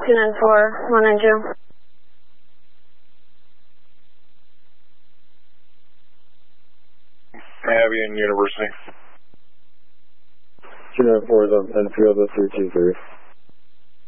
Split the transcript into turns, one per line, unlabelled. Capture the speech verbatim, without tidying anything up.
two nine four, one nine two.
Avian University.
two nine four is on Enfield, three two three.